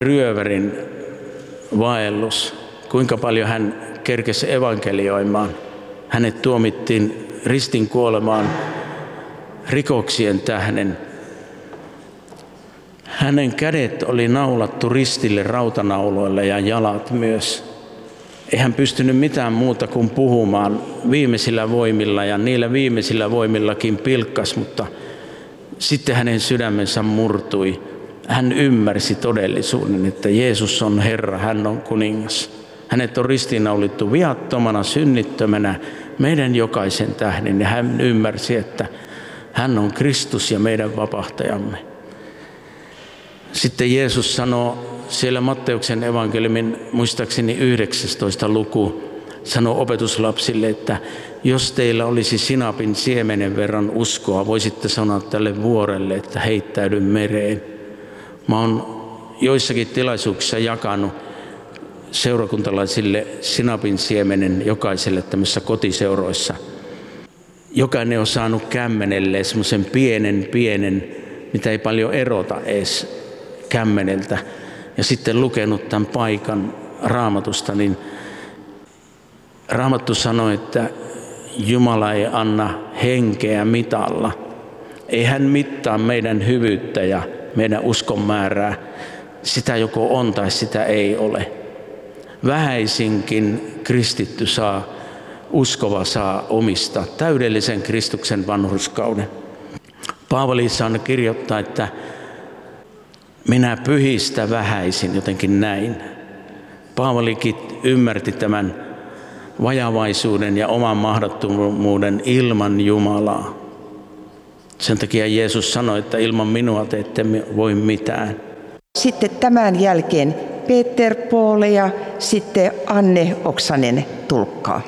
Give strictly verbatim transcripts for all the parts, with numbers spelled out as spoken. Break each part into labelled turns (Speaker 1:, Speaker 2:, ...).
Speaker 1: ryövärin vaellus, kuinka paljon hän kerkesi evankelioimaan. Hänet tuomittiin ristin kuolemaan rikoksien tähden. Hänen kädet oli naulattu ristille rautanauloille ja jalat myös. Ei hän pystynyt mitään muuta kuin puhumaan viimeisillä voimilla, ja niillä viimeisillä voimillakin pilkkas, mutta sitten hänen sydämensä murtui. Hän ymmärsi todellisuuden, että Jeesus on Herra, hän on kuningas. Hänet on ristiinnaulittu viattomana, synnittömänä, meidän jokaisen tähden, ja hän ymmärsi, että hän on Kristus ja meidän vapahtajamme. Sitten Jeesus sanoo siellä Matteuksen evankeliumin, muistaakseni yhdeksästoista luku, sanoo opetuslapsille, että jos teillä olisi sinapin siemenen verran uskoa, voisitte sanoa tälle vuorelle, että heittäydy mereen. Mä oon joissakin tilaisuuksissa jakanut seurakuntalaisille sinapin siemenen jokaiselle tämmöisissä kotiseuroissa. Jokainen on saanut kämmenelle semmoisen pienen, pienen, mitä ei paljon erota edes kämmeneltä. Ja sitten lukenut tämän paikan Raamatusta, niin Raamattu sanoi, että Jumala ei anna henkeä mitalla. Ei hän mittaa meidän hyvyyttä ja meidän uskon määrää. Sitä joko on tai sitä ei ole. Vähäisinkin kristitty saa, uskova saa omistaa täydellisen Kristuksen vanhurskauden. Paavali saa kirjoittaa, että minä pyhistä vähäisin, jotenkin näin. Paavalikin ymmärti tämän vajavaisuuden ja oman mahdottomuuden ilman Jumalaa. Sen takia Jeesus sanoi, että ilman minua te ette voi mitään.
Speaker 2: Sitten tämän jälkeen Peter Poole ja sitten Anne Oksanen tulkkaa.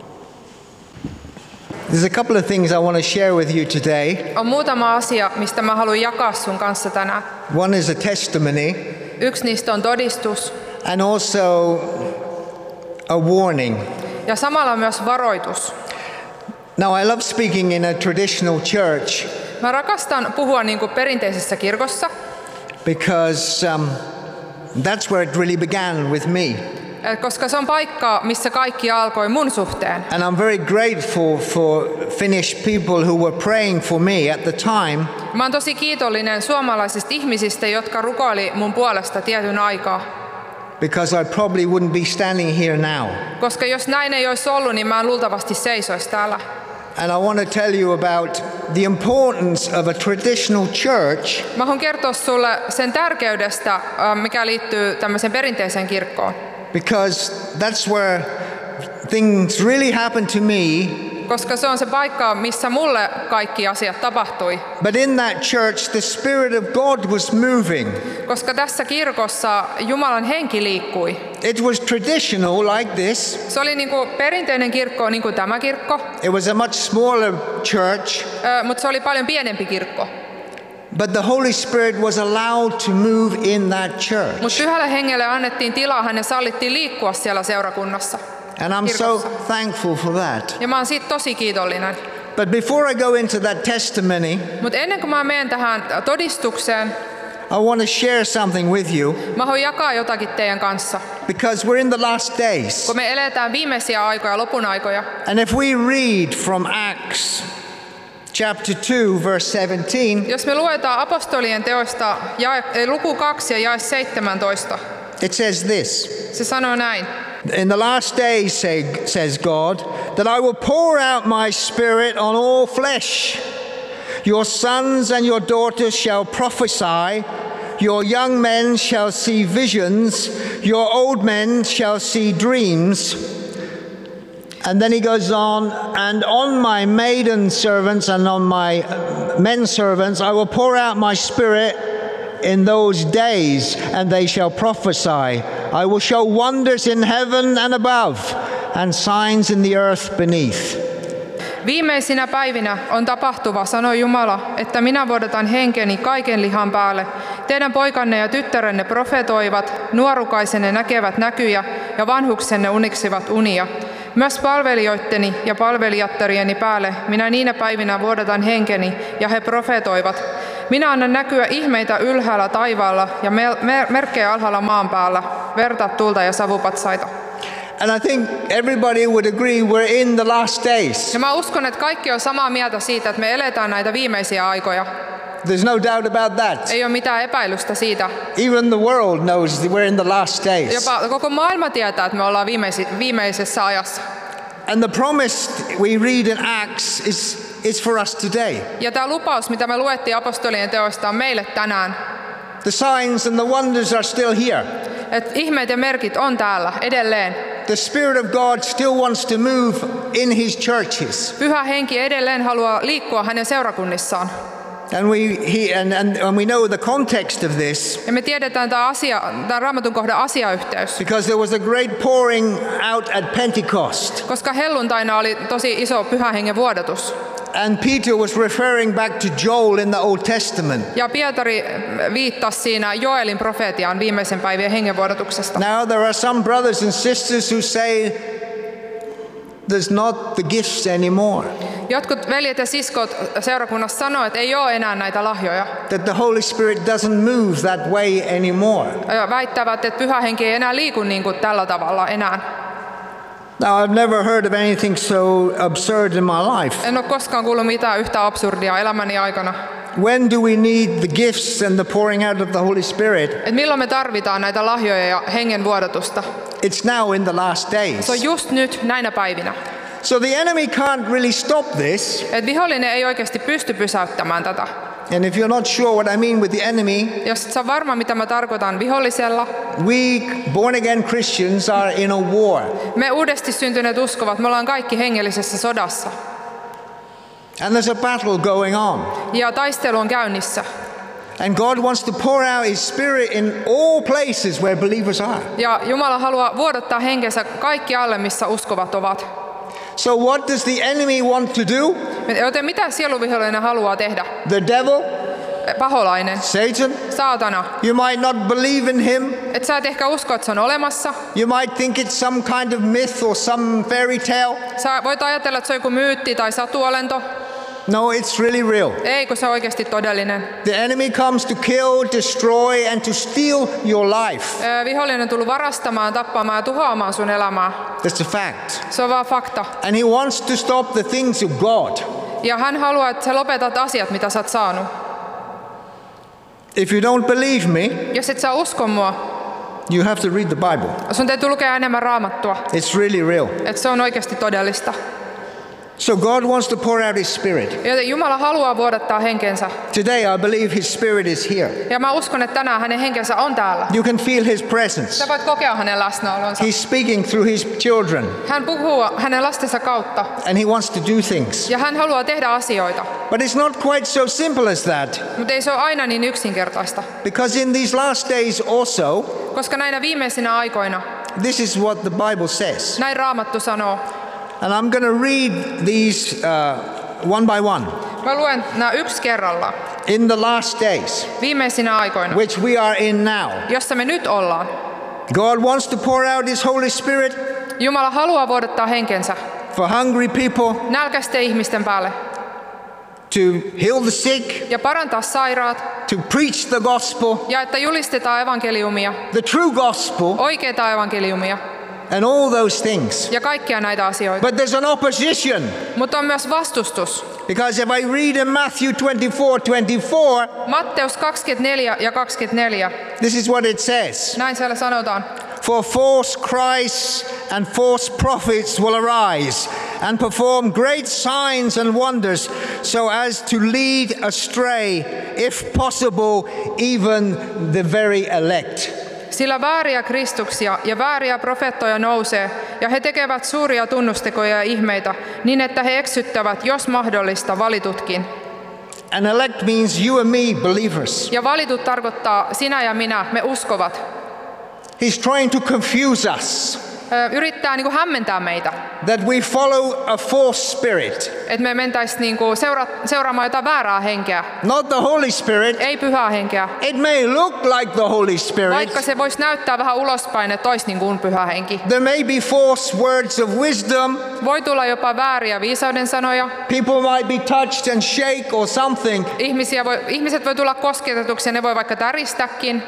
Speaker 3: There's a couple of things I want to share with you today.
Speaker 4: On muutama asia, mistä mä haluan jakaa sun kanssa tänään.
Speaker 3: One is a testimony.
Speaker 4: Yksi niistä on todistus.
Speaker 3: And also a warning.
Speaker 4: Ja samalla myös varoitus.
Speaker 3: Now I love speaking in a traditional church.
Speaker 4: Mä rakastan puhua niin kuin perinteisessä kirkossa.
Speaker 3: Because um, that's where it really began with me.
Speaker 4: Koska se on paikka, missä kaikki alkoi mun suhteen.
Speaker 3: And I'm very grateful for Finnish people who were praying for me at the time.
Speaker 4: Mä oon tosi kiitollinen suomalaisista ihmisistä, jotka rukoili mun puolesta tietyn aikaa.
Speaker 3: Because I probably wouldn't be standing here now.
Speaker 4: Koska jos näin ei olisi ollut, niin mä en luultavasti seisoisi täällä.
Speaker 3: And I want to tell you about the importance of a traditional church.
Speaker 4: Mä haluan kertoa sulle sen tärkeydestä, mikä liittyy tämmöiseen perinteiseen kirkkoon.
Speaker 3: Because that's where things really happened to me.
Speaker 4: Koska se on se paikka, missä mulle kaikki asiat tapahtui.
Speaker 3: But in that church the Spirit of God was moving.
Speaker 4: Koska tässä kirkossa Jumalan henki liikkui.
Speaker 3: It was traditional like this.
Speaker 4: Se oli niinku perinteinen kirkko, niin kuin tämä kirkko.
Speaker 3: It was a much smaller church.
Speaker 4: Ö, mutta se oli paljon pienempi kirkko.
Speaker 3: But the Holy Spirit was allowed to move in that church.
Speaker 4: Mutta Pyhälle Hengelle annettiin tilaa, hänen sallittiin liikkua siellä seurakunnassa.
Speaker 3: And I'm
Speaker 4: kirkossa.
Speaker 3: so thankful for that.
Speaker 4: Ja mä oon siitä tosi kiitollinen.
Speaker 3: But before I go into that testimony,
Speaker 4: Mutta ennen kuin mä menen tähän todistukseen,
Speaker 3: I want to share something with you.
Speaker 4: mä haluan jakaa jotakin teidän kanssa.
Speaker 3: Because we're in the last days.
Speaker 4: Kun me eletään viimeisiä aikoja, lopun aikoja.
Speaker 3: And if we read from Acts chapter two verse seventeen,
Speaker 4: Jos me luetaan apostolien teoista jae, luku kaksi ja jae seitsemäntoista,
Speaker 3: it says this.
Speaker 4: se sanoo näin.
Speaker 3: In the last days, say, says God, that I will pour out my spirit on all flesh. Your sons and your daughters shall prophesy. Your young men shall see visions. Your old men shall see dreams. And then he goes on, and on my maiden servants and on my men servants I will pour out my spirit in those days, and they shall prophesy. I will show wonders in heaven and above, and signs in the earth beneath.
Speaker 4: Viimeisinä päivinä on tapahtuva, sanoi Jumala, että minä vuodatan henkeni kaiken lihan päälle. Teidän poikanne ja tyttärenne profetoivat, nuorukaisenne näkevät näkyjä ja vanhuksenne uniksivat unia. Myös palvelijoitteni ja palvelijattarieni päälle minä niinä päivinä vuodatan henkeni ja he profetoivat. Minä annan näkyä ihmeitä ylhäällä taivaalla ja merkkejä alhaalla maan päällä, verta, tulta ja savupatsaita.
Speaker 3: And I think everybody would agree we're in the last days.
Speaker 4: Ja mä uskon, että kaikki on samaa mieltä siitä, että me eletään näitä viimeisiä aikoja.
Speaker 3: There's no doubt about that.
Speaker 4: Ei ole mitään epäilystä siitä.
Speaker 3: Even the world knows that we're in the last days.
Speaker 4: Jopa koko maailma tietää, että me ollaan viimeisi, viimeisessä ajassa.
Speaker 3: And the promise we read in Acts is, is for us today.
Speaker 4: Ja tämä lupaus, mitä me luettiin apostolien teoista, on meille tänään.
Speaker 3: The signs and the wonders are still here.
Speaker 4: Et ihmeet ja merkit on täällä edelleen.
Speaker 3: The Spirit of God still wants to move in His churches.
Speaker 4: Pyhä henki edelleen haluaa liikkua hänen seurakunnissaan.
Speaker 3: And we, he, and, and, and we know the context of this.
Speaker 4: Ja me tiedetään tämä asia, tämä Raamatun kohdan asiayhteys.
Speaker 3: Because there was a great pouring out at Pentecost.
Speaker 4: Koska helluntaina oli tosi iso pyhän hengen vuodatus.
Speaker 3: And Peter was referring back to Joel in the Old Testament.
Speaker 4: Ja Pietari viittasi siinä Joelin profeetiaan viimeisen päivien hengenvuodatuksesta.
Speaker 3: Now there are some brothers and sisters who say there's not the gifts anymore.
Speaker 4: Jotkut veljet ja siskot seurakunnassa sanoo, että ei ole enää näitä lahjoja.
Speaker 3: That the Holy Spirit doesn't move that way anymore.
Speaker 4: Ja väittävät, että pyhä henki ei enää liiku niin kuin tällä tavalla enää.
Speaker 3: Now I've never heard of anything so absurd in my life.
Speaker 4: En ole koskaan kuullut mitään yhtä absurdia elämäni aikana.
Speaker 3: When do we need the gifts and the pouring out of the Holy Spirit?
Speaker 4: Et milloin me tarvitaan näitä lahjoja ja hengen vuodatusta?
Speaker 3: It's now in the last days.
Speaker 4: Se on just nyt näinä päivinä.
Speaker 3: So the enemy can't really stop this.
Speaker 4: Et vihollinen ei oikeasti pysty pysäyttämään tätä.
Speaker 3: And if you're not sure what I mean with the enemy,
Speaker 4: jos et sä varma mitä mä tarkoitan vihollisella,
Speaker 3: we born again Christians are in a war.
Speaker 4: Me uudesti syntyneet uskovat, me ollaan kaikki hengellisessä sodassa.
Speaker 3: And there's a battle going on.
Speaker 4: Ja taistelu on käynnissä.
Speaker 3: And God wants to pour out His Spirit in all places where believers are.
Speaker 4: Ja Jumala haluaa vuodattaa henkensä kaikkialle, missä uskovat ovat.
Speaker 3: So what does the enemy want to do?
Speaker 4: Joten mitä sieluvihollinen haluaa tehdä?
Speaker 3: The devil?
Speaker 4: Paholainen.
Speaker 3: Satan?
Speaker 4: Saatana.
Speaker 3: You might not believe in him.
Speaker 4: Et sä et ehkä usko, että se on olemassa.
Speaker 3: You might think it's some kind of myth or some fairy tale.
Speaker 4: Sä voit ajatella, että se on joku myytti tai satuolento.
Speaker 3: No, it's really real.
Speaker 4: Ei, kun se on oikeasti todellinen.
Speaker 3: The enemy comes to kill, destroy and to steal your life.
Speaker 4: Vihollinen on tullut varastamaan, tappamaan ja tuhoamaan sun elämää.
Speaker 3: That's a fact.
Speaker 4: Se on vaan fakta.
Speaker 3: And he wants to stop the things of God.
Speaker 4: Ja hän haluaa, että sä lopetat asiat, mitä sä oot saanut.
Speaker 3: If you don't believe me,
Speaker 4: jos et sä usko mua,
Speaker 3: you have to read the Bible.
Speaker 4: Sun täytyy lukea enemmän Raamattua.
Speaker 3: It's really real.
Speaker 4: Että se on oikeasti todellista.
Speaker 3: So God wants to pour out His Spirit.
Speaker 4: Joten Jumala haluaa vuodattaa henkensä.
Speaker 3: Today I believe His Spirit is here.
Speaker 4: Ja mä uskon, että tänään hänen henkensä on täällä.
Speaker 3: You can feel His presence.
Speaker 4: Sä voit kokea hänen läsnäolonsa.
Speaker 3: He's speaking through His children.
Speaker 4: Hän puhuu hänen lastensa kautta.
Speaker 3: And He wants to do things.
Speaker 4: Ja hän haluaa tehdä asioita.
Speaker 3: But it's not quite so simple as that.
Speaker 4: Mutta ei se ole aina niin yksinkertaista.
Speaker 3: Because in these last days also,
Speaker 4: koska näinä viimeisinä aikoina,
Speaker 3: this is what the Bible says.
Speaker 4: Näin Raamattu sanoo.
Speaker 3: And I'm going to read these uh, one by one.
Speaker 4: Mä luen nämä yksi kerrallaan.
Speaker 3: In the last days,
Speaker 4: viimeisinä aikoina,
Speaker 3: which we are in now,
Speaker 4: jossa me nyt ollaan,
Speaker 3: God wants to pour out His Holy Spirit.
Speaker 4: Jumala haluaa vuodattaa henkensä
Speaker 3: for hungry people,
Speaker 4: nälkäisten ihmisten päälle,
Speaker 3: to heal the sick,
Speaker 4: ja parantaa sairaat,
Speaker 3: to preach the gospel,
Speaker 4: ja että julistetaan evankeliumia,
Speaker 3: the true gospel,
Speaker 4: oikeaa evankeliumia,
Speaker 3: and all those things.
Speaker 4: Ja kaikkia näitä asioita.
Speaker 3: But there's an opposition.
Speaker 4: Mutta on myös vastustus.
Speaker 3: Because if I read in Matthew twenty-four twenty-four,
Speaker 4: Matteus kaksikymmentäneljä ja kaksikymmentäneljä.
Speaker 3: This is what it says.
Speaker 4: Näin siellä sanotaan.
Speaker 3: For false Christs and false prophets will arise and perform great signs and wonders so as to lead astray, if possible, even the very elect.
Speaker 4: Sillä vääriä kristuksia ja vääriä profeettoja nousee, ja he tekevät suuria tunnustekoja ja ihmeitä, niin että he eksyttävät, jos mahdollista, valitutkin.
Speaker 3: And elect means you and me, believers.
Speaker 4: Ja valitut tarkoittaa sinä ja minä, me uskovat.
Speaker 3: He's trying to confuse us.
Speaker 4: ö, yrittää niin kuin hämmentää meitä.
Speaker 3: that we follow a false spirit,
Speaker 4: Että me mentäis niin kuin seura- seuraamaan jotain väärää henkeä,
Speaker 3: not the Holy Spirit.
Speaker 4: ei pyhää henkeä.
Speaker 3: It may look like the Holy Spirit.
Speaker 4: Vaikka se voisi näyttää vähän ulospäin, että olisi niin kuin pyhä henki.
Speaker 3: There may be false words of wisdom.
Speaker 4: Voi tulla jopa vääriä viisauden sanoja.
Speaker 3: People might be touched and shake or something,
Speaker 4: Ihmisiä voi, ihmiset voi tulla kosketetuksi ja ne voi vaikka täristäkin,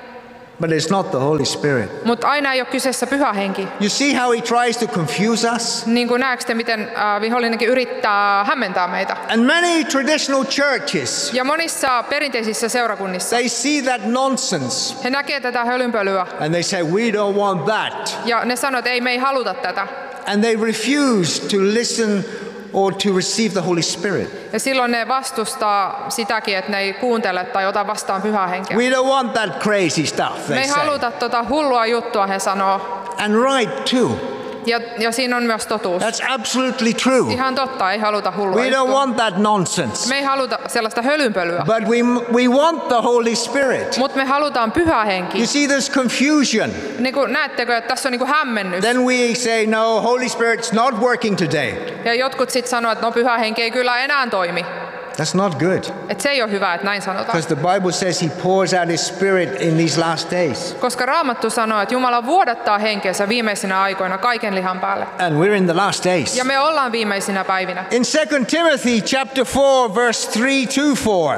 Speaker 3: but it's not the Holy Spirit.
Speaker 4: mutta aina ei ole kyseessä pyhä henki.
Speaker 3: You see how he tries to confuse us?
Speaker 4: Niin kuin näetkö te, miten äh, vihollinenkin yrittää hämmentää meitä.
Speaker 3: And many traditional churches,
Speaker 4: Ja monissa perinteisissä seurakunnissa
Speaker 3: they see that nonsense
Speaker 4: he näkee tätä hölynpölyä
Speaker 3: and they say, we don't want that.
Speaker 4: ja ne sanoo, että ei, me ei haluta tätä.
Speaker 3: And they refuse to listen or to receive the Holy Spirit.
Speaker 4: Ja silloin ne vastustaa sitäkin, että ne ei kuuntele tai ota vastaan pyhää henkeä.
Speaker 3: We don't want that crazy stuff,
Speaker 4: Me
Speaker 3: they
Speaker 4: ei
Speaker 3: say.
Speaker 4: haluta tota hullua juttua, he sanoo.
Speaker 3: And right too.
Speaker 4: Ja, ja siinä on myös totuus.
Speaker 3: That's absolutely true.
Speaker 4: Ihan totta, ei haluta hullua
Speaker 3: We don't
Speaker 4: juttua.
Speaker 3: want that nonsense.
Speaker 4: Me ei haluta sellaista hölynpölyä,
Speaker 3: But we, we want the Holy Spirit.
Speaker 4: mutta me halutaan pyhä henki.
Speaker 3: You see this confusion.
Speaker 4: Niin kuin, näettekö, että tässä on niin kuin hämmennys.
Speaker 3: Then we say, no, Holy Spirit's not working today.
Speaker 4: Ja jotkut sitten sanoo, että no pyhä henki ei kyllä enää toimi.
Speaker 3: That's not good.
Speaker 4: Että se ei ole hyvä, että näin sanotaan.
Speaker 3: Because the Bible says he pours out his spirit in these last days.
Speaker 4: Koska Raamattu sanoo, että Jumala vuodattaa henkeensä viimeisinä aikoina kaiken lihan päälle.
Speaker 3: And we're in the last days.
Speaker 4: Ja me ollaan viimeisinä päivinä.
Speaker 3: In Second Timothy chapter four, verse three to four.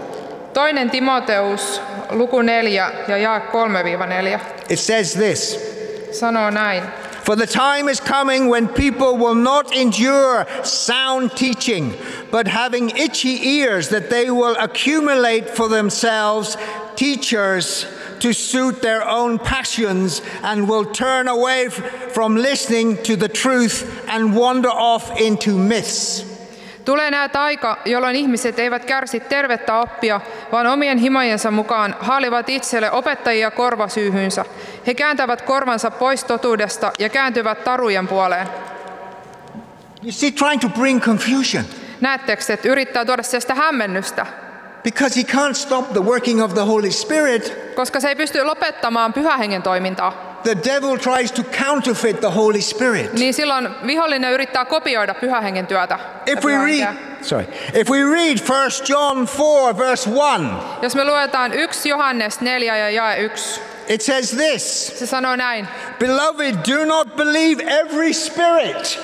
Speaker 4: Toinen Timoteus, luku neljä ja jae kolme neljä.
Speaker 3: It says this.
Speaker 4: Sanoo näin.
Speaker 3: For the time is coming when people will not endure sound teaching, but having itchy ears that they will accumulate for themselves teachers to suit their own passions and will turn away f- from listening to the truth and wander off into myths.
Speaker 4: Tulee näet aika, jolloin ihmiset eivät kärsi tervettä oppia, vaan omien himojensa mukaan haalivat itselle opettajia korvasyyhyynsä. He kääntävät korvansa pois totuudesta ja kääntyvät tarujen puoleen.
Speaker 3: You see, trying to bring confusion
Speaker 4: Näettekö, että yrittää tuoda sitä hämmennystä,
Speaker 3: because he can't stop the working of the Holy Spirit.
Speaker 4: koska se ei pysty lopettamaan pyhän hengen toimintaa.
Speaker 3: The devil tries to counterfeit the Holy Spirit.
Speaker 4: Niin silloin vihollinen yrittää kopioida pyhän hengen työtä. ja
Speaker 3: If we
Speaker 4: pyhää
Speaker 3: read,
Speaker 4: henkeä.
Speaker 3: sorry, if we read First John four, verse one,
Speaker 4: Jos me luetaan yksi Johannes neljä ja jae yksi,
Speaker 3: it says this.
Speaker 4: se sanoo näin.
Speaker 3: Beloved, do not believe every spirit,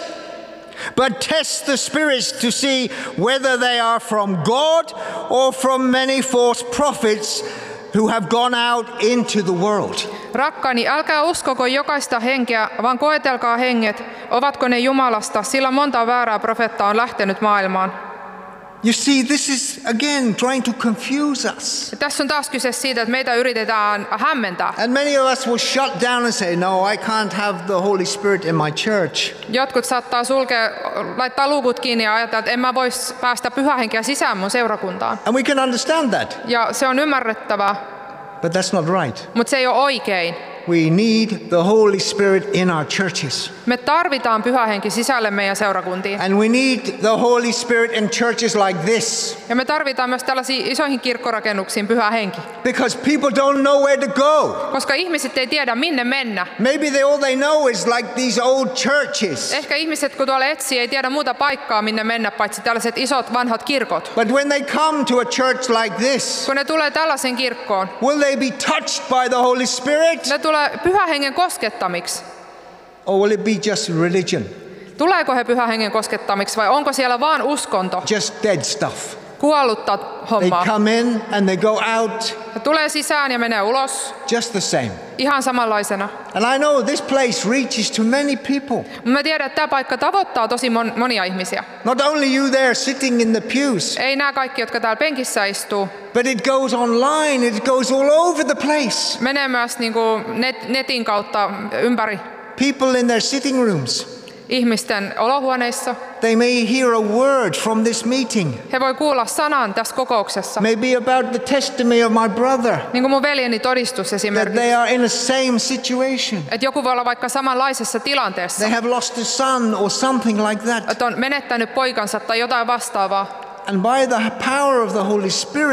Speaker 3: but test the spirits to see whether they are from God or from many false prophets who have gone out into the world.
Speaker 4: Rakkaani, älkää uskoko jokaista henkeä, vaan koetelkaa henget, ovatko ne Jumalasta, sillä monta väärää profeettaa on lähtenyt maailmaan.
Speaker 3: You see, this is again trying to confuse us.
Speaker 4: Ja tässä on taas kyse siitä, että meitä yritetään hämmentää.
Speaker 3: And many of us will shut down and say, no, I can't have the Holy Spirit in my church.
Speaker 4: Jotkut saattaa sulkea, laittaa luukut kiinni ja ajatella, että en mä vois päästä pyhähenkeä sisään mun seurakuntaan.
Speaker 3: And we can understand that,
Speaker 4: Ja se on ymmärrettävää,
Speaker 3: but that's not right.
Speaker 4: mutta se ei ole oikein.
Speaker 3: We need the Holy Spirit in our churches.
Speaker 4: Me tarvitaan pyhähenki sisälle meidän seurakuntiin.
Speaker 3: And we need the Holy Spirit in churches like this.
Speaker 4: Ja me tarvitaan myös tällaisiin isoihin kirkkorakennuksiin pyhä henki.
Speaker 3: Because people don't know where to go.
Speaker 4: Koska ihmiset ei tiedä minne mennä.
Speaker 3: Maybe they, all they know is like these old churches.
Speaker 4: Ehkä ihmiset kun tuolla etsii ei tiedä muuta paikkaa minne mennä paitsi tällaiset isot vanhat kirkot.
Speaker 3: But when they come to a church like this,
Speaker 4: Kun ne tulee tällaisen kirkkoon,
Speaker 3: will they be touched by the Holy Spirit?
Speaker 4: ne tulee pyhän hengen koskettamiksi.
Speaker 3: Or will it be just religion?
Speaker 4: Tuleeko he pyhän hengen koskettamiksi vai onko siellä vaan uskonto,
Speaker 3: Just dead stuff.
Speaker 4: kuollutta
Speaker 3: They
Speaker 4: hommaa?
Speaker 3: come in and they go out
Speaker 4: Ne tulee sisään ja menee ulos
Speaker 3: just the same.
Speaker 4: ihan samanlaisena.
Speaker 3: And I know this place reaches to many people.
Speaker 4: Mutta mä tiedän, että tämä paikka tavoittaa tosi mon- monia ihmisiä.
Speaker 3: Not only you there sitting in the pews,
Speaker 4: Ei nämä kaikki, jotka täällä penkissä istuu.
Speaker 3: but it goes online, it goes all over the place.
Speaker 4: Menee myös niin kuin net, netin kautta ympäri
Speaker 3: People in their sitting rooms,
Speaker 4: ihmisten olohuoneissa.
Speaker 3: they may hear a word from this meeting.
Speaker 4: He voi kuulla sanan tässä kokouksessa.
Speaker 3: Maybe about the testimony of my brother,
Speaker 4: Niin kuin mun veljeni todistus
Speaker 3: that
Speaker 4: esimerkiksi.
Speaker 3: they are in the same situation.
Speaker 4: Että joku voi olla vaikka samanlaisessa tilanteessa.
Speaker 3: They have lost a son or something like that.
Speaker 4: Että on menettänyt poikansa tai jotain vastaavaa.
Speaker 3: And by the power of the Holy Spirit,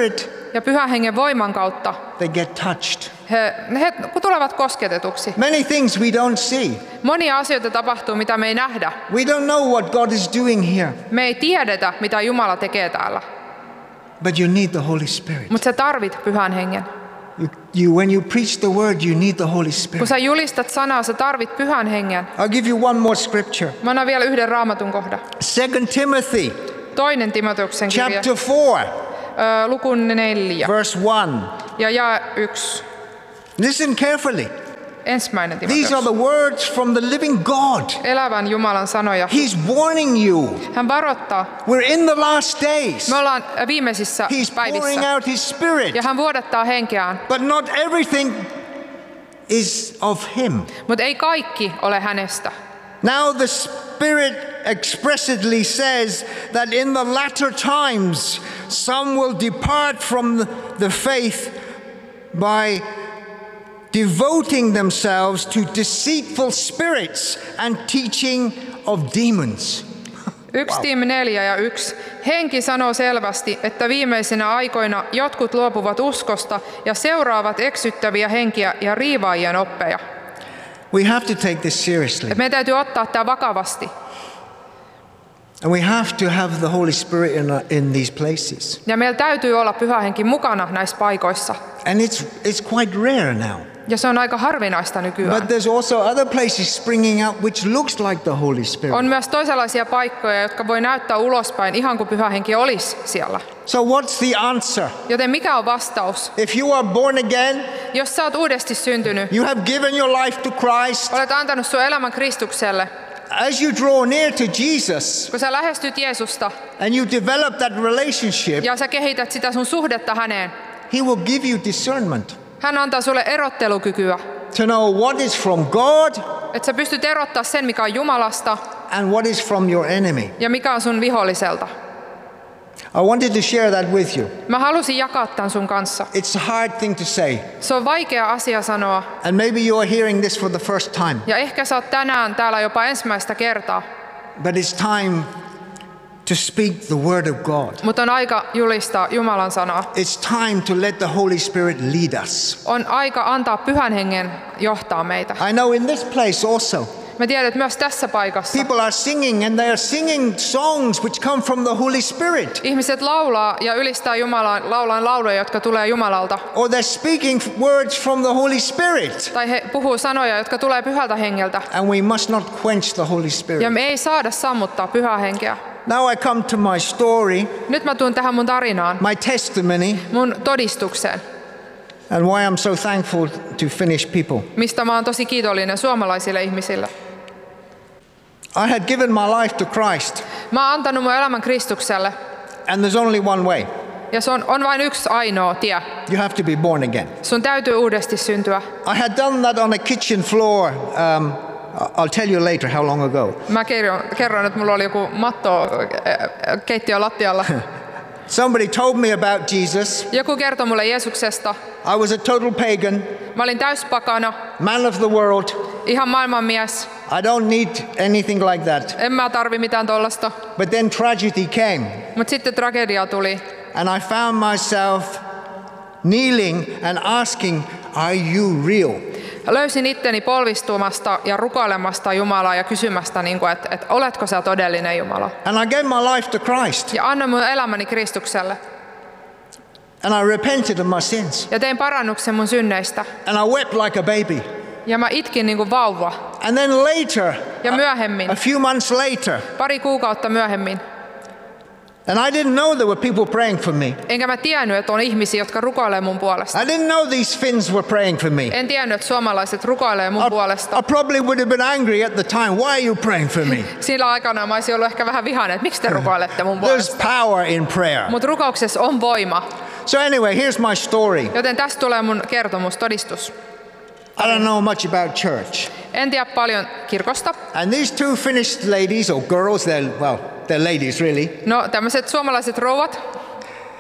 Speaker 4: ja Pyhän Hengen voiman kautta
Speaker 3: they get touched.
Speaker 4: he, he tulevat kosketetuksi.
Speaker 3: Many things we don't see.
Speaker 4: Monia asioita tapahtuu, mitä me ei nähdä.
Speaker 3: We don't know what God is doing here.
Speaker 4: Me ei tiedetä, mitä Jumala tekee täällä,
Speaker 3: But you need the Holy Spirit.
Speaker 4: mutta sä tarvit Pyhän Hengen.
Speaker 3: You, you, when you preach the word, you need the Holy
Speaker 4: Kun
Speaker 3: Spirit.
Speaker 4: sä julistat sanaa, sä tarvit Pyhän Hengen.
Speaker 3: I'll give you one more scripture.
Speaker 4: Mä annan vielä yhden raamatun kohdan.
Speaker 3: Second Timothy
Speaker 4: Toinen Timoteuksen kirja,
Speaker 3: chapter four,
Speaker 4: ö, luku neljä
Speaker 3: verse one.
Speaker 4: ja jae yksi.
Speaker 3: Listen carefully.
Speaker 4: Ensimmäinen
Speaker 3: These are
Speaker 4: Timoteus.
Speaker 3: the words from the living God.
Speaker 4: Elävän Jumalan sanoja.
Speaker 3: He's warning you.
Speaker 4: Hän varoittaa.
Speaker 3: We're in the last days.
Speaker 4: Me ollaan viimeisissä
Speaker 3: He's pouring
Speaker 4: päivissä.
Speaker 3: out his spirit.
Speaker 4: Ja hän vuodattaa henkeään.
Speaker 3: But not everything is of him.
Speaker 4: Mutta ei kaikki ole hänestä.
Speaker 3: Now the Spirit expressly says that in the latter times some will depart from the, the faith by devoting themselves to deceitful spirits and teaching of demons.
Speaker 4: Yksi Tim neljä ja yksi. Henki sanoo selvästi, että viimeisinä aikoina jotkut luopuvat uskosta ja seuraavat eksyttäviä henkiä ja riivaajien oppeja.
Speaker 3: We have to take this seriously.
Speaker 4: Et meidän täytyy ottaa tämä vakavasti.
Speaker 3: And we have to have the Holy Spirit in, uh, in these places.
Speaker 4: Ja meillä täytyy olla Pyhä Henki mukana näissä paikoissa.
Speaker 3: And it's, it's quite rare now.
Speaker 4: Ja se on aika harvinaista nykyään.
Speaker 3: But there's also other places springing out which looks like the Holy Spirit.
Speaker 4: On myös toisenlaisia paikkoja, jotka voi näyttää ulospäin ihan kuin Pyhä Henki olisi siellä.
Speaker 3: So what's the answer?
Speaker 4: Joten mikä on vastaus?
Speaker 3: If you are born again,
Speaker 4: Jos sä oot uudesti syntynyt,
Speaker 3: you have given your life to Christ,
Speaker 4: olet antanut sun elämän Kristukselle,
Speaker 3: as you draw near to Jesus
Speaker 4: kun sä lähestyt Jeesusta
Speaker 3: and you develop that relationship,
Speaker 4: ja sä kehität sitä sun suhdetta häneen,
Speaker 3: He will give you discernment
Speaker 4: hän antaa sulle erottelukykyä,
Speaker 3: to know what is from God
Speaker 4: että sä pystyt erottaa sen, mikä on Jumalasta
Speaker 3: and what is from your enemy.
Speaker 4: ja mikä on sun viholliselta.
Speaker 3: I wanted to share that with you.
Speaker 4: Mä halusin jakaa tämän sun kanssa.
Speaker 3: It's a hard thing to say,
Speaker 4: Se on vaikea asia sanoa,
Speaker 3: and maybe you are hearing this for the first time,
Speaker 4: ja ehkä sä oot tänään täällä jopa ensimmäistä kertaa,
Speaker 3: but it's time to speak the word of God.
Speaker 4: mutta on aika julistaa Jumalan sanaa.
Speaker 3: It's time to let the Holy Spirit lead us.
Speaker 4: On aika antaa Pyhän Hengen johtaa meitä.
Speaker 3: I know in this place also,
Speaker 4: Mä tiedän, että myös tässä paikassa
Speaker 3: people are singing and they are singing songs which come from the Holy Spirit.
Speaker 4: ihmiset laulaa ja ylistää Jumalaa, laulaa lauluja, jotka tulee Jumalalta.
Speaker 3: Or they're speaking words from the Holy Spirit.
Speaker 4: Tai he puhuu sanoja, jotka tulee Pyhältä Hengeltä.
Speaker 3: And we must not quench the Holy
Speaker 4: Ja
Speaker 3: Spirit.
Speaker 4: me ei saada sammuttaa Pyhää Henkeä.
Speaker 3: Now I come to my story,
Speaker 4: Nyt mä tuun tähän mun tarinaan,
Speaker 3: my testimony,
Speaker 4: mun todistukseen,
Speaker 3: and why I'm so thankful to Finnish people.
Speaker 4: mistä mä oon tosi kiitollinen suomalaisille ihmisille.
Speaker 3: I had given my life to Christ,
Speaker 4: Mä oon antanut mun elämän Kristukselle,
Speaker 3: and there's only one way.
Speaker 4: ja se on, on vain yksi ainoa tie.
Speaker 3: You have to be born again.
Speaker 4: Sun täytyy uudesti syntyä.
Speaker 3: I had done that on a kitchen floor. Um, I'll tell you later how long ago.
Speaker 4: Mä kerron, kerron että mulla oli joku matto äh, keittiön lattialla.
Speaker 3: Somebody told me about Jesus.
Speaker 4: Joku kertoi mulle Jeesuksesta.
Speaker 3: I was a total pagan,
Speaker 4: Mä olin täyspakana,
Speaker 3: man of the world.
Speaker 4: ihan maailmanmies.
Speaker 3: I don't need anything like that.
Speaker 4: En mä tarvi mitään tollasta.
Speaker 3: But then tragedy came,
Speaker 4: Mutta sitten tragedia tuli.
Speaker 3: and I found myself kneeling and asking, "Are you real?"
Speaker 4: Löysin itteni polvistumasta ja rukoilemasta Jumalaa ja kysymästä, niin kuin, että, että oletko sä todellinen Jumala?
Speaker 3: And I gave my life to Christ,
Speaker 4: Ja annoin mun elämäni Kristukselle.
Speaker 3: and I repented of my sins,
Speaker 4: Ja tein parannuksen mun synneistä.
Speaker 3: and I wept like a baby.
Speaker 4: Ja mä itkin niin kuin vauva.
Speaker 3: And then later,
Speaker 4: Ja myöhemmin,
Speaker 3: a few months later,
Speaker 4: pari kuukautta myöhemmin,
Speaker 3: and I didn't know there were people praying for me.
Speaker 4: enkä mä tiennyt, että on ihmisiä, jotka rukoilee mun puolesta.
Speaker 3: I didn't know these Finns were praying for me.
Speaker 4: En tiennyt, että suomalaiset rukoilee mun
Speaker 3: I, I
Speaker 4: puolesta.
Speaker 3: probably would have been angry at the time. Why are you praying for me?
Speaker 4: Sillä aikana mä olisin ollut ehkä vähän vihainen, että miksi te rukoilette mun
Speaker 3: There's
Speaker 4: puolesta.
Speaker 3: power in prayer.
Speaker 4: Mutta rukouksessa on voima.
Speaker 3: So anyway, here's my story.
Speaker 4: Joten tästä tulee mun kertomus, todistus.
Speaker 3: I don't know much about church.
Speaker 4: En tiedä paljon kirkosta.
Speaker 3: And these two Finnish ladies, or girls, they're, well, they're ladies really.
Speaker 4: No tämmöiset suomalaiset rouvat,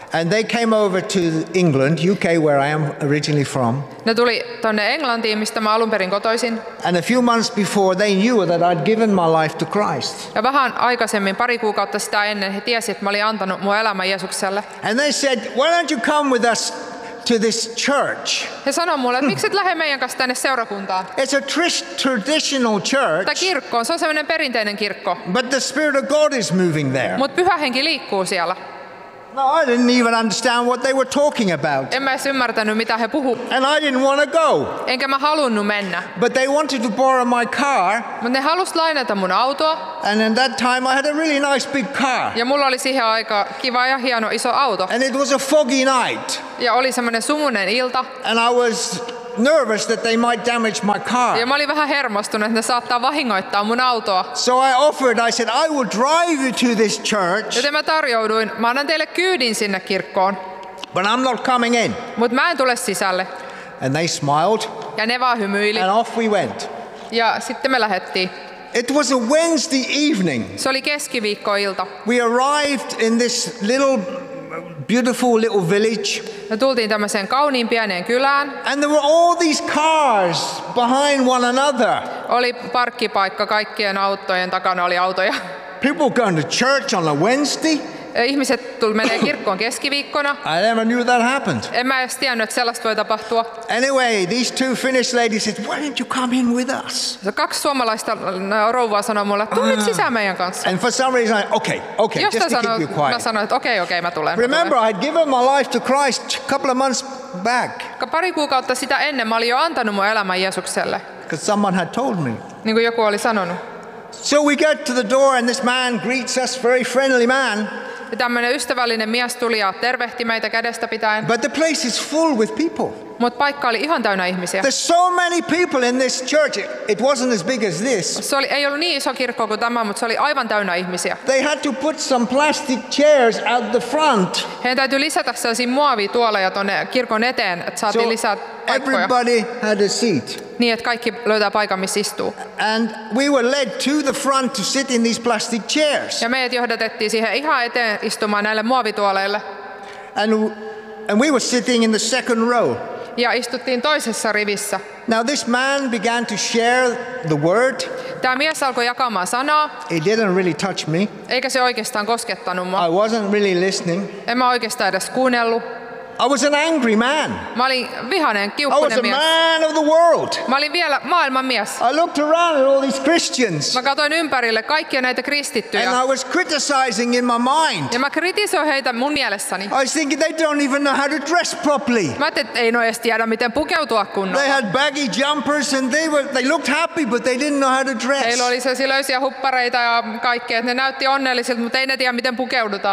Speaker 3: And they came over to England, U K, where I am originally from.
Speaker 4: Ne tuli tonne Englantiin, mistä mä alun perin kotoisin.
Speaker 3: And a few months before, they knew that I'd given my life to Christ.
Speaker 4: Ja vähän aikaisemmin, pari kuukautta sitä ennen, he tiesi, että mä olin antanut mun elämän Jeesukselle.
Speaker 3: And they said, why don't you come with us to this church?
Speaker 4: He sanoi mulle, että miksi et lähde meidän kanssa tänne seurakuntaan?
Speaker 3: It's a tr- traditional
Speaker 4: Tai
Speaker 3: church,
Speaker 4: kirkkoon, se on semmoinen perinteinen kirkko.
Speaker 3: but the Spirit of God is moving there.
Speaker 4: Mutta pyhä henki liikkuu siellä.
Speaker 3: No, I didn't even understand what they were talking about.
Speaker 4: En mä edes ymmärtänyt, mitä he puhuu.
Speaker 3: And I didn't want to go.
Speaker 4: Enkä mä halunnut mennä.
Speaker 3: But they wanted to borrow my car.
Speaker 4: Mutta ne halus lainata mun autoa.
Speaker 3: And at that time, I had a really nice big car.
Speaker 4: Ja mulla oli siihen aika kiva ja hieno iso auto.
Speaker 3: And it was a foggy night.
Speaker 4: Ja oli semmoinen sumunen ilta.
Speaker 3: And I was nervous that they might damage my car.
Speaker 4: Ja mä olin vähän hermostunut, että ne saattaa vahingoittaa mun autoa.
Speaker 3: So I offered, I said, I will drive you to this church,
Speaker 4: Joten mä tarjouduin, mä annan teille kyydin sinne kirkkoon.
Speaker 3: but I'm not coming in.
Speaker 4: Mutta mä en tule sisälle.
Speaker 3: And they smiled,
Speaker 4: Ja ne vaan hymyili.
Speaker 3: and off we went.
Speaker 4: Ja sitten me lähdettiin.
Speaker 3: It was a Wednesday evening.
Speaker 4: Se oli keskiviikkoilta.
Speaker 3: We arrived in this little, beautiful little village.
Speaker 4: Me tultiin tämmöiseen kauniin pieneen kylään.
Speaker 3: And there were all these cars behind one another.
Speaker 4: Oli parkkipaikka, kaikkien autojen takana oli autoja.
Speaker 3: People going to church on a Wednesday.
Speaker 4: Ihmiset tuli menee kirkkoon keskiviikkona.
Speaker 3: I never knew that happened.
Speaker 4: En mä edes tiennyt, että sellaista voi tapahtua.
Speaker 3: Anyway, these two Finnish ladies said, why don't you come in with us?
Speaker 4: Kaksi suomalaista rouvaa sanoi mulle, että tuu nyt sisään meidän kanssa.
Speaker 3: And for some reason, I, okay, okay, just to
Speaker 4: Jostain
Speaker 3: keep
Speaker 4: sanoi,
Speaker 3: you
Speaker 4: mä
Speaker 3: quiet.
Speaker 4: sanoin, että okei, okei, mä tulen. mä
Speaker 3: Remember,
Speaker 4: tulen.
Speaker 3: I'd given my life to Christ a couple of months back
Speaker 4: Pari kuukautta sitä ennen mä olin jo antanut mun elämän Jeesukselle,
Speaker 3: because someone had told me.
Speaker 4: niin kuin joku oli sanonut.
Speaker 3: So we get to the door and this man greets us, very friendly man.
Speaker 4: Ja tämmöinen ystävällinen mies tuli ja tervehti meitä kädestä pitäen,
Speaker 3: But the place is full with people.
Speaker 4: mutta paikka oli ihan täynnä ihmisiä.
Speaker 3: There's so many people in this church. It, it wasn't as big as this.
Speaker 4: Se oli, ei ollut niin iso kirkko kuin tämä, mutta se oli aivan täynnä ihmisiä.
Speaker 3: They had to put some plastic chairs out the front.
Speaker 4: Heidän täytyy lisätä sellaisia muovituoleja tuonne kirkon eteen, että saatiin
Speaker 3: So
Speaker 4: lisää paikkoja.
Speaker 3: everybody had a seat.
Speaker 4: Niin, että kaikki löytää paikan, missä istuu.
Speaker 3: And we were led to the front to sit in these plastic chairs.
Speaker 4: Ja meidät johdatettiin siihen ihan eteen istumaan näille muovituoleille.
Speaker 3: And, and we were sitting in the second row.
Speaker 4: Ja istuttiin toisessa rivissä.
Speaker 3: Now this man began to share the word.
Speaker 4: Tämä mies alkoi jakamaan sanaa,
Speaker 3: It didn't really touch me.
Speaker 4: eikä se oikeastaan koskettanut mua.
Speaker 3: I wasn't really listening.
Speaker 4: En mä oikeastaan edes kuunnellut.
Speaker 3: I was an angry man.
Speaker 4: Mä olin vihainen,
Speaker 3: I was
Speaker 4: kiukkunen
Speaker 3: a
Speaker 4: mies.
Speaker 3: man of the world.
Speaker 4: Mä olin vielä maailman mies.
Speaker 3: I looked around at all these Christians
Speaker 4: Mä katsoin ympärille kaikkia näitä kristittyjä.
Speaker 3: and I was criticizing in my mind.
Speaker 4: Ja mä kritisoin heitä mun mielessäni.
Speaker 3: I was thinking they don't even know how to dress properly.
Speaker 4: Mä ajattelin, että ei no edes tiedä, miten pukeutua kunnolla.
Speaker 3: They had baggy jumpers and they were they looked happy but they didn't know how to dress.
Speaker 4: Heillä oli sellaisia löysiä huppareita ja kaikkea, että ne näytti onnellisilta, mutta ei ne tiedä, miten pukeudutaan.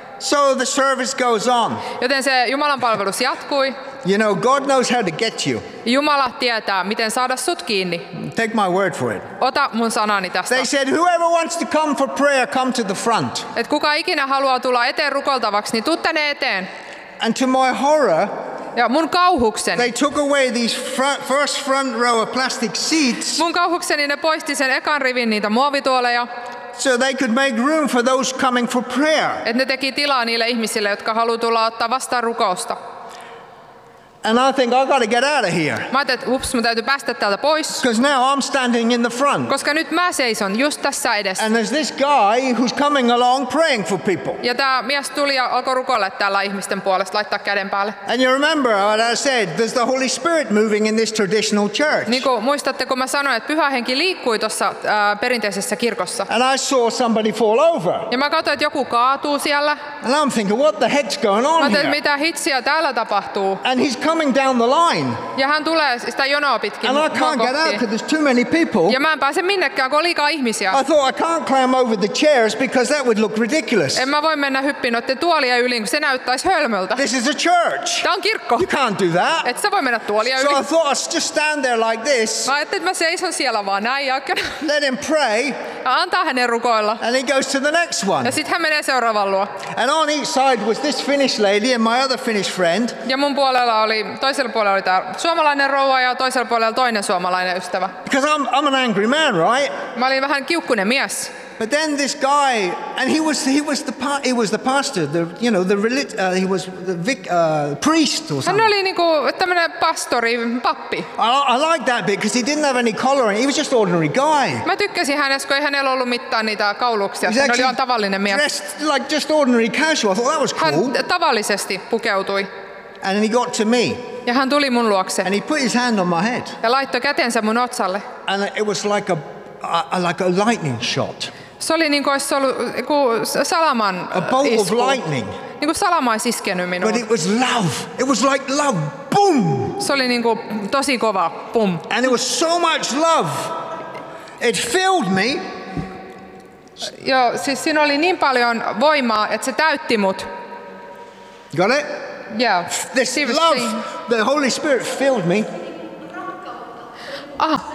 Speaker 3: So the service goes on.
Speaker 4: Joten se Jumalan palvelus jatkui.
Speaker 3: You know, God knows how to get you.
Speaker 4: Jumala tietää, miten saada sut kiinni.
Speaker 3: Take my word for it.
Speaker 4: Ota mun sanani tästä.
Speaker 3: They said, whoever wants to come for prayer, come to the front.
Speaker 4: Et kuka ikinä haluaa tulla eteen rukoltavaksi, niin tuu tänne eteen.
Speaker 3: And to my horror,
Speaker 4: Ja mun kauhukseni,
Speaker 3: they took away these front, first front row of plastic seats
Speaker 4: mun kauhukseni ne poisti sen ekan rivin niitä muovituoleja,
Speaker 3: so they could make room for those coming for prayer.
Speaker 4: että ne teki tilaa niille ihmisille, jotka haluaa tulla ottaa vastaan rukousta.
Speaker 3: And I think I got to get out of here
Speaker 4: Mä ajattelin, että ups, mun täytyy päästä täältä pois,
Speaker 3: because now I'm standing in the front.
Speaker 4: koska nyt mä seison just tässä edessä.
Speaker 3: And there's this guy who's coming along praying for people.
Speaker 4: Ja tää mies tuli ja alkoi rukoilla täällä ihmisten puolesta, laittaa käden päälle.
Speaker 3: And you remember what I said, there's the Holy Spirit moving in this traditional church.
Speaker 4: Niin kuin muistatte, kun mä sanoin, että pyhä henki liikkui tuossa perinteisessä kirkossa.
Speaker 3: And I saw somebody fall over.
Speaker 4: Ja mä katsoin, että joku kaatuu siellä.
Speaker 3: And I'm thinking, what the heck's going
Speaker 4: Mä
Speaker 3: on
Speaker 4: ajattelin,
Speaker 3: here?
Speaker 4: mitä hitsiä täällä tapahtuu.
Speaker 3: And he's coming down the line.
Speaker 4: Ja hän tulee sitä jonoa pitkin
Speaker 3: And I
Speaker 4: mua
Speaker 3: can't get out
Speaker 4: kohti.
Speaker 3: because there's too many people.
Speaker 4: Ja mä en pääse minnekään, kun on liikaa ihmisiä.
Speaker 3: I thought I can't climb over the chairs because that would look ridiculous.
Speaker 4: En mä voi mennä hyppiin noiden tuolien yli, kun se näyttäisi hölmöltä.
Speaker 3: This is a church.
Speaker 4: Tää on kirkko.
Speaker 3: You can't do that.
Speaker 4: Et sä voi mennä tuolia
Speaker 3: So I
Speaker 4: yli.
Speaker 3: thought I'd just stand there like this,
Speaker 4: Mä ajattelin, että mä seison siellä vaan näin ja
Speaker 3: let him pray,
Speaker 4: ja antaa hänen rukoilla.
Speaker 3: and he goes to the next one.
Speaker 4: Ja sit hän menee seuraavan luo.
Speaker 3: And on each side was this Finnish lady and my other Finnish friend.
Speaker 4: Ja mun puolella oli oli, toisella puolella oli tämä suomalainen rouva ja toisella puolella toinen suomalainen ystävä.
Speaker 3: Because I'm, I'm an angry man, right?
Speaker 4: Mä olin vähän kiukkunen mies.
Speaker 3: But then this guy, and he was he was the pa- he was the pastor, the you know the relig- uh, he was the vic- uh, priest or
Speaker 4: Hän
Speaker 3: something.
Speaker 4: oli niinku tämmönen pastori, pappi.
Speaker 3: I, I like that bit because he didn't have any collar on. He was just ordinary guy.
Speaker 4: Mä tykkäsin hänestä, kun ei hänellä ollut mitään niitä kauluksia.
Speaker 3: He's
Speaker 4: Hän oli
Speaker 3: actually
Speaker 4: ihan tavallinen mies.
Speaker 3: dressed like just ordinary casual. I thought that was cool.
Speaker 4: Hän tavallisesti pukeutui.
Speaker 3: And then he got to me,
Speaker 4: Ja hän tuli mun luokse
Speaker 3: and he put his hand on my head,
Speaker 4: ja laittoi kätensä mun otsalle.
Speaker 3: and it was like a, a like a lightning shot,
Speaker 4: Se oli niin kuin olisi ollut joku salaman
Speaker 3: a bolt
Speaker 4: isku.
Speaker 3: of lightning.
Speaker 4: Niin kuin salama olisi iskenyt minuun.
Speaker 3: But it was love. It was like love. Boom!
Speaker 4: Se oli niin kuin tosi kova. Pum.
Speaker 3: And it was so much love. It filled me.
Speaker 4: Joo, siis siinä oli niin paljon voimaa, että se täytti mut.
Speaker 3: Got it?
Speaker 4: Yeah.
Speaker 3: This
Speaker 4: She was
Speaker 3: love,
Speaker 4: saying-
Speaker 3: the Holy Spirit filled me.
Speaker 4: Ah,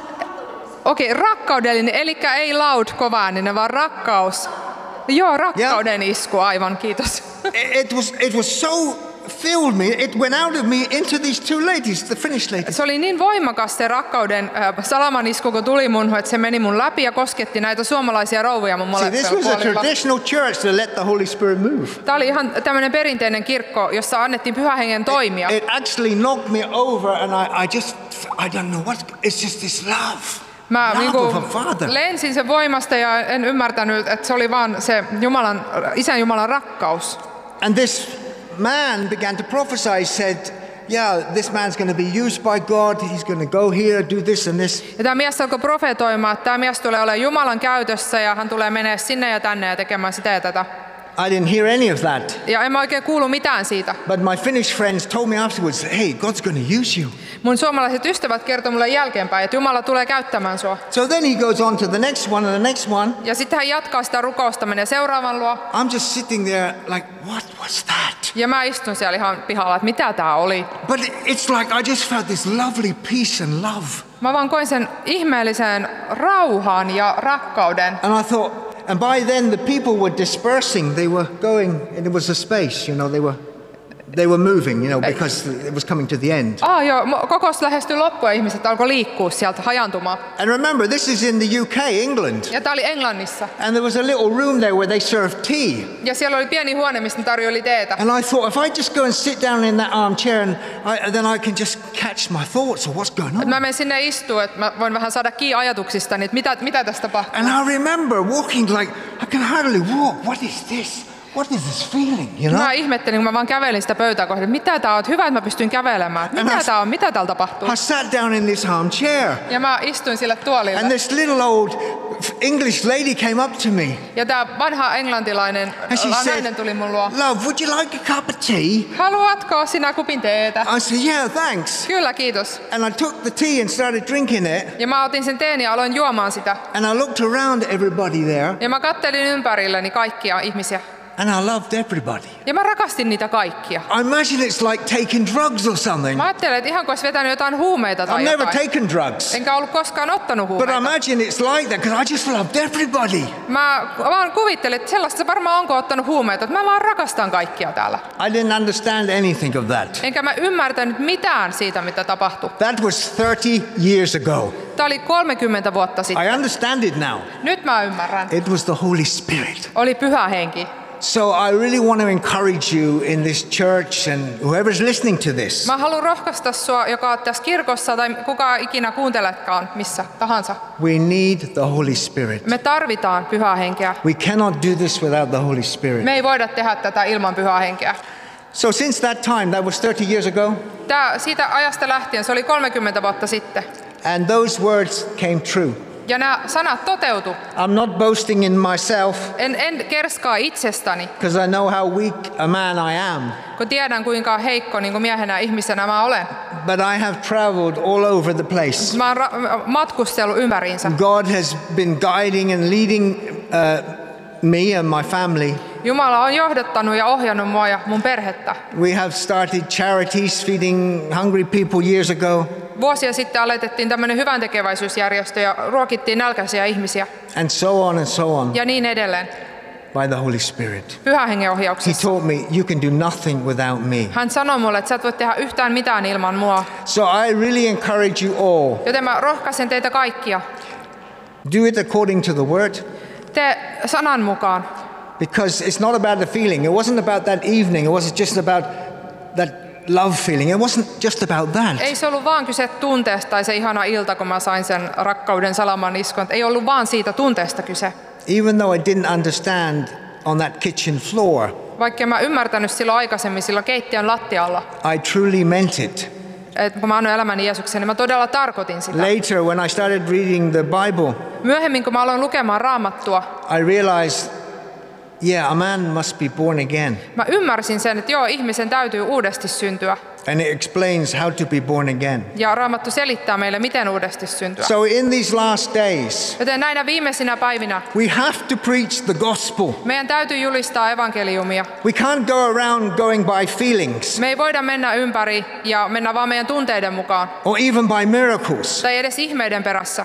Speaker 4: okei, okay, rakkaudellinen, eli ei loud, kovaääninen, vaan rakkaus. Joo, rakkauden isku, aivan, kiitos.
Speaker 3: It, it was it was so filled me. It went out of me into these two ladies, the Finnish ladies.
Speaker 4: Se oli niin voimakas se rakkauden äh, salaman isku, kun tuli mun, että se meni mun läpi ja kosketti näitä suomalaisia rouvia mun
Speaker 3: See, this
Speaker 4: molemmilla
Speaker 3: was a
Speaker 4: puolilla.
Speaker 3: traditional church to let the Holy Spirit move.
Speaker 4: Tämä oli ihan tämmöinen perinteinen kirkko, jossa annettiin pyhän hengen toimia.
Speaker 3: It actually knocked me over, and I, I just I don't know what. It's just this love.
Speaker 4: Mä
Speaker 3: love
Speaker 4: niinku
Speaker 3: of a father.
Speaker 4: lensin sen voimasta ja en ymmärtänyt, että se oli vaan se Jumalan, Isän Jumalan rakkaus.
Speaker 3: And this man began to prophesy. He said, yeah, this man's going to be used by God. He's going to go here, do this and this.
Speaker 4: Ja tämä mies alkoi profetoimaan, että tämä mies tulee olemaan Jumalan käytössä ja hän tulee menee sinne ja tänne ja tekemään sitä ja tätä.
Speaker 3: I didn't hear any of that.
Speaker 4: Ja en mä oikein kuulu mitään siitä.
Speaker 3: But my Finnish friends told me afterwards, hey, God's going to use you.
Speaker 4: Mun suomalaiset ystävät kertoi mulle jälkeenpäin, että Jumala tulee käyttämään sua.
Speaker 3: So then he goes on to the next one and the next one.
Speaker 4: Ja sitten hän jatkaa sitä rukousta, menee seuraavan luo.
Speaker 3: I'm just sitting there like, what was that?
Speaker 4: Ja mä istun siellä ihan pihalla, että mitä tää oli.
Speaker 3: But it's like I just felt this lovely peace and love.
Speaker 4: Mä vaan koin sen ihmeellisen rauhan ja rakkauden.
Speaker 3: And I thought, and by then the people were dispersing. They were going, and it was a space, you know, they were they were moving, you know, because it was coming to the end.
Speaker 4: Ah joo, mo- kokous lähestyi loppuun ja ihmiset alkoi liikkua sieltä, hajantumaan.
Speaker 3: And remember, this is in the U K, England.
Speaker 4: Ja tää oli Englannissa.
Speaker 3: And there was a little room there where they served tea.
Speaker 4: Ja siellä oli pieni huone, mistä ne tarjoili teetä.
Speaker 3: And I thought, if I just go and sit down in that armchair, and I, then I can just catch my thoughts of what's going
Speaker 4: Et
Speaker 3: on.
Speaker 4: mä menen sinne istuun, että mä voin vähän saada kiinni ajatuksistani, että mitä, mitä tässä tapahtuu.
Speaker 3: And I remember walking like, I can hardly walk. What is this? What is this feeling, you know?
Speaker 4: Mä ihmettelin, kun mä vaan kävelin sitä pöytää kohden, että mitä tää on, että hyvä, että mä pystyn kävelemään. Että
Speaker 3: And
Speaker 4: mitä
Speaker 3: I-
Speaker 4: tää on, mitä täällä tapahtuu.
Speaker 3: I sat down in this armchair,
Speaker 4: Ja mä istuin sille tuolille.
Speaker 3: and this little old English lady came up to me.
Speaker 4: Ja tää vanha englantilainen
Speaker 3: And she
Speaker 4: nainen
Speaker 3: said,
Speaker 4: tuli mun luo.
Speaker 3: love, would you like a cup of tea?
Speaker 4: Haluatko sinä kupin teetä?
Speaker 3: I said, yeah, thanks.
Speaker 4: Kyllä, kiitos.
Speaker 3: And I took the tea and started drinking it.
Speaker 4: Ja mä otin sen teen ja aloin juomaan sitä.
Speaker 3: And I looked around at everybody there,
Speaker 4: Ja mä kattelin ympärilleni kaikkia ihmisiä.
Speaker 3: and I loved everybody.
Speaker 4: Ja mä rakastin niitä kaikkia.
Speaker 3: I imagine it's like taking drugs or something.
Speaker 4: Mä ajattelin, että ihan kuin olisi vetänyt jotain huumeita
Speaker 3: I've
Speaker 4: tai
Speaker 3: never
Speaker 4: jotain.
Speaker 3: taken drugs.
Speaker 4: Enkä ollut koskaan ottanut
Speaker 3: But I
Speaker 4: huumeita.
Speaker 3: imagine it's like that because I just loved everybody.
Speaker 4: Mä vaan kuvittelin, että sellaista se varmaan onko ottanut huumeita. Että mä vaan rakastan kaikkia täällä.
Speaker 3: I didn't understand anything of that.
Speaker 4: Enkä mä ymmärtänyt mitään siitä, mitä tapahtui.
Speaker 3: That was thirty years ago.
Speaker 4: Tää oli kolmekymmentä vuotta sitten.
Speaker 3: I understand it now.
Speaker 4: Nyt mä ymmärrän.
Speaker 3: It was the Holy Spirit.
Speaker 4: Oli pyhä henki.
Speaker 3: So I really want to encourage you in this church and whoever's listening to this.
Speaker 4: Mä haluan rohkaista sua, joka on tässä kirkossa tai kuka ikinä kuunteletkaan missä tahansa.
Speaker 3: We need the Holy Spirit.
Speaker 4: Me tarvitaan pyhää henkeä.
Speaker 3: We cannot do this without the Holy Spirit.
Speaker 4: Me ei voida tehdä tätä ilman pyhää henkeä.
Speaker 3: So since that time, that was thirty years ago,
Speaker 4: Tää, siitä ajasta lähtien, se oli kolmekymmentä vuotta sitten.
Speaker 3: and those words came true.
Speaker 4: Ja nämä sanat toteutu.
Speaker 3: I'm not boasting in myself
Speaker 4: En, en kerskaa itsestäni,
Speaker 3: because I know how weak a man I am,
Speaker 4: kun tiedän kuinka heikko niin kuin miehenä ihmisenä mä olen.
Speaker 3: but I have traveled all over the place.
Speaker 4: Mä oon ra- matkustellut ympäriinsä.
Speaker 3: God has been guiding and leading uh, me and my family.
Speaker 4: Jumala on johdattanut ja ohjannut mua ja mun perhettä.
Speaker 3: We have started charities feeding hungry people years ago,
Speaker 4: Vuosia sitten aloitettiin tämmöinen hyväntekeväisyysjärjestö ja ruokittiin nälkäisiä ihmisiä
Speaker 3: and so on and so on.
Speaker 4: ja niin edelleen.
Speaker 3: by the Holy Spirit.
Speaker 4: Pyhän hengen
Speaker 3: He
Speaker 4: ohjauksessa.
Speaker 3: taught me, you can do nothing without me.
Speaker 4: Hän sanoi mulle, että sä et voi tehdä yhtään mitään ilman mua.
Speaker 3: So I really encourage you all,
Speaker 4: Joten mä rohkaisen teitä kaikkia.
Speaker 3: do it according to the word,
Speaker 4: Te sanan mukaan.
Speaker 3: because it's not about the feeling. It wasn't about that evening. It wasn't just about that love feeling. It wasn't just about that.
Speaker 4: Ei se ollut vaan kyse tunteesta tai se ihana ilta, kun mä sain sen rakkauden salaman iskon. Ei ollut vaan siitä tunteesta kyse.
Speaker 3: Even though I didn't understand on that kitchen floor,
Speaker 4: Vaikka mä ymmärtänyt silloin aikaisemmin silloin keittiön lattialla,
Speaker 3: I truly meant it.
Speaker 4: että kun mä annoin elämäni Jeesukseen, niin mä todella tarkoitin sitä.
Speaker 3: Later, when I started reading the Bible,
Speaker 4: Myöhemmin, kun mä aloin lukemaan Raamattua,
Speaker 3: I realized, yeah, a man must be born again.
Speaker 4: mä ymmärsin sen, että joo, ihmisen täytyy uudesti syntyä.
Speaker 3: And it explains how to be born again.
Speaker 4: Ja Raamattu selittää meille, miten uudesti syntyä.
Speaker 3: So in these last days,
Speaker 4: Joten näinä viimeisinä päivinä
Speaker 3: we have to preach the gospel.
Speaker 4: meidän täytyy julistaa evankeliumia.
Speaker 3: We can't go around going by feelings
Speaker 4: Me ei voida mennä ympäri ja mennä vaan meidän tunteiden mukaan.
Speaker 3: or even by miracles,
Speaker 4: Tai edes ihmeiden perässä.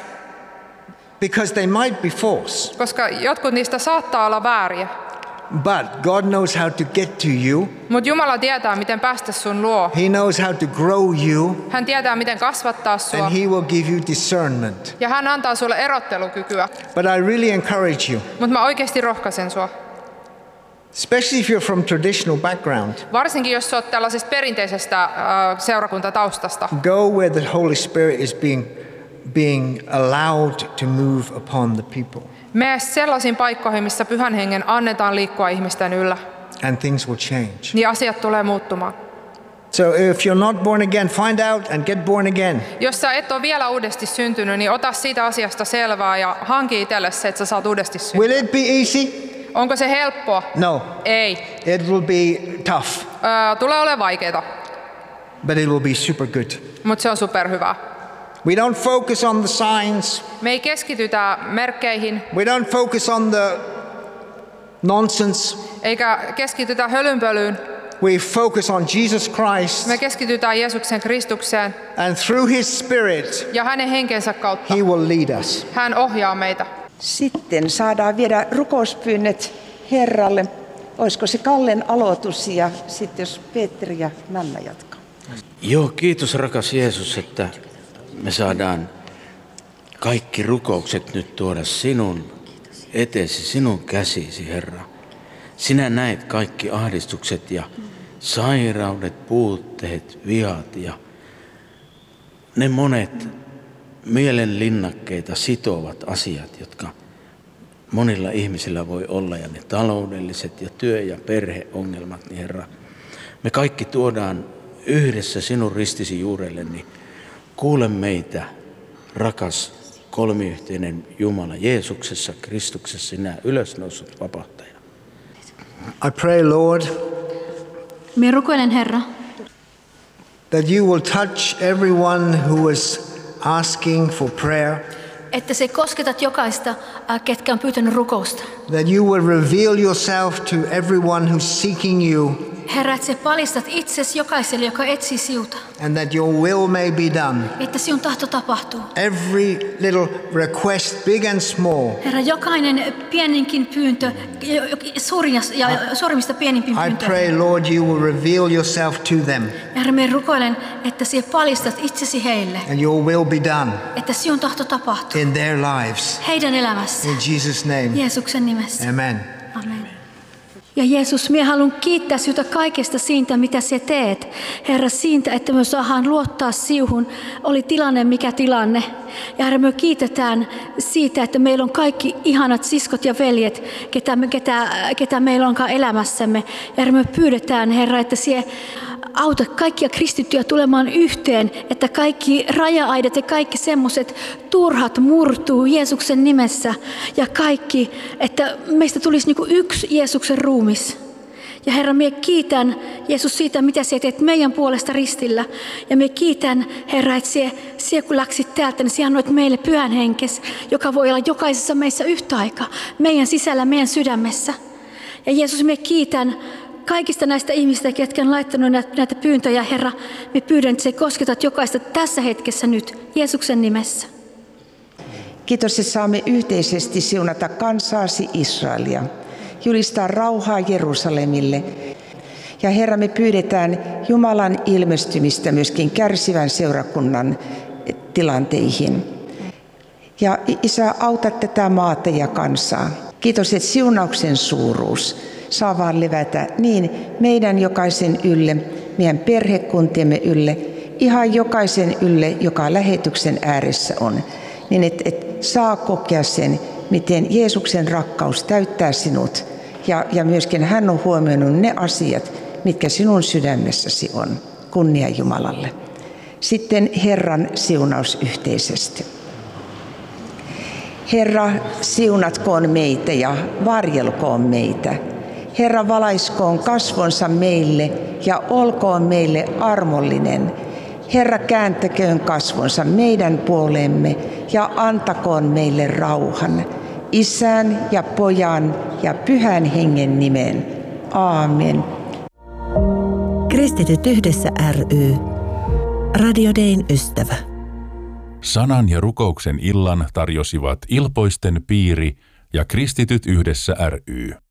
Speaker 3: because they might be false.
Speaker 4: Koska jotkut niistä saattaa olla vääriä.
Speaker 3: But God knows how to get to you.
Speaker 4: Mutta Jumala tietää, miten päästä sun luo.
Speaker 3: He knows how to grow you,
Speaker 4: Hän tietää, miten kasvattaa sua.
Speaker 3: and He will give you discernment.
Speaker 4: Ja hän antaa sulle erottelukykyä.
Speaker 3: But I really encourage you,
Speaker 4: Mutta mä oikeasti rohkaisen sua.
Speaker 3: especially if you're from traditional background,
Speaker 4: Varsinkin jos sä oot tällaisesta perinteisestä äh, seurakuntataustasta.
Speaker 3: go where the Holy Spirit is being, being allowed to move upon the people,
Speaker 4: Mene sellaisiin paikkoihin, missä pyhän hengen annetaan liikkua ihmisten yllä.
Speaker 3: and things will change.
Speaker 4: Niin asiat tulee muuttumaan.
Speaker 3: So if you're not born again, find out and get born again.
Speaker 4: Jos sä et ole vielä uudesti syntynyt, niin ota siitä asiasta selvää ja hanki itselle se, että sä saat uudesti syntyä.
Speaker 3: Will it be easy?
Speaker 4: Onko se helppoa?
Speaker 3: No.
Speaker 4: Ei.
Speaker 3: It will be tough,
Speaker 4: Öö, tulee olemaan vaikeaa,
Speaker 3: but it will be super good.
Speaker 4: mutta se on superhyvää.
Speaker 3: We don't focus on the signs.
Speaker 4: Me ei keskitytä merkkeihin,
Speaker 3: We don't focus on the nonsense.
Speaker 4: eikä keskitytä hölynpölyyn.
Speaker 3: We focus on Jesus Christ,
Speaker 4: Me keskitytään Jeesuksen Kristukseen
Speaker 3: and through His Spirit,
Speaker 4: ja hänen henkensä kautta.
Speaker 3: He will lead us.
Speaker 4: Hän ohjaa meitä.
Speaker 2: Sitten saadaan viedä rukouspyynnöt Herralle. Olisiko se Kallen aloitus ja sitten jos Petteri ja Nanna jatkaa.
Speaker 1: Joo, kiitos rakas Jeesus, että me saadaan kaikki rukoukset nyt tuoda sinun eteesi, sinun käsisi, Herra. Sinä näet kaikki ahdistukset ja sairaudet, puutteet, viat ja ne monet mielenlinnakkeita sitovat asiat, jotka monilla ihmisillä voi olla, ja ne taloudelliset ja työ- ja perheongelmat, niin Herra, me kaikki tuodaan yhdessä sinun ristisi juurelle, niin kuule meitä, rakas kolmiyhteinen Jumala Jeesuksessa, Kristuksessa, sinä ylösnoussut vapahtaja.
Speaker 3: I pray, Lord,
Speaker 5: Minä rukoilen, Herra,
Speaker 3: that you will touch everyone who is asking for prayer,
Speaker 5: että se kosketat jokaista, äh, ketkä on pyytänyt rukousta.
Speaker 3: that you will reveal yourself to everyone who's seeking you,
Speaker 5: Herra, että sä paljastat itsesi jokaiselle, joka etsii siuta.
Speaker 3: and that your will may be done.
Speaker 5: Että sinun tahto tapahtuu.
Speaker 3: Every little request, big and small,
Speaker 5: Herra, jokainen pieninkin pyyntö, jo- jo- suurin ja, ja suurimmista pienimpiin
Speaker 3: I
Speaker 5: pyyntöihin.
Speaker 3: pray, Lord, you will reveal yourself to them,
Speaker 5: Herra, minä rukoilen, että sinä paljastat itsesi heille.
Speaker 3: and your will be done
Speaker 5: Että sinun tahto tapahtuu
Speaker 3: in their lives.
Speaker 5: heidän elämässä.
Speaker 3: In Jesus' name,
Speaker 5: Jeesuksen nimessä.
Speaker 3: amen.
Speaker 5: Amen. Ja Jeesus, minä haluan kiittää sinua kaikesta siitä, mitä sinä teet. Herra, siitä, että me saadaan luottaa siuhun, oli tilanne mikä tilanne. Ja Herra, me kiitetään siitä, että meillä on kaikki ihanat siskot ja veljet, ketä, me, ketä, ketä meillä onkaan elämässämme. Ja Herra, me pyydetään, Herra, että sinä auta kaikkia kristittyjä tulemaan yhteen, että kaikki raja-aidat ja kaikki semmoiset turhat murtuu Jeesuksen nimessä. Ja kaikki, että meistä tulisi niin kuin yksi Jeesuksen ruumis. Ja Herra, minä kiitän Jeesus siitä, mitä sinä teet meidän puolesta ristillä. Ja minä kiitän, Herra, että sinä, sinä kun läksit täältä, niin sinä annoit meille pyhän henkes, joka voi olla jokaisessa meissä yhtä aikaa, meidän sisällä, meidän sydämessä. Ja Jeesus, minä kiitän kaikista näistä ihmistä, ketkä on laittanut näitä pyyntöjä, Herra. Me pyydän, että sinä kosketat jokaista tässä hetkessä nyt, Jeesuksen nimessä.
Speaker 2: Kiitos, että saamme yhteisesti siunata kansaasi Israelia. julistaa rauhaa Jerusalemille. Ja Herra, me pyydetään Jumalan ilmestymistä myöskin kärsivän seurakunnan tilanteihin. Ja Isä, auta tätä maata ja kansaa. Kiitos, että siunauksen suuruus saa vaan levätä niin meidän jokaisen ylle, meidän perhekuntiemme ylle, ihan jokaisen ylle, joka lähetyksen ääressä on, niin että et saa kokea sen, miten Jeesuksen rakkaus täyttää sinut ja, ja myöskin hän on huomioinut ne asiat, mitkä sinun sydämessäsi on. Kunnia Jumalalle. Sitten Herran siunaus yhteisesti. Herra, siunatkoon meitä ja varjelkoon meitä. Herra, valaiskoon kasvonsa meille ja olkoon meille armollinen. Herra, kääntäköön kasvonsa meidän puoleemme ja antakoon meille rauhan. Isän ja Pojan ja Pyhän Hengen nimeen. Aamen.
Speaker 6: Kristityt yhdessä ry. Radio Dayn ystävä.
Speaker 7: Sanan ja rukouksen illan tarjosivat Ilpoisten piiri ja Kristityt yhdessä ry.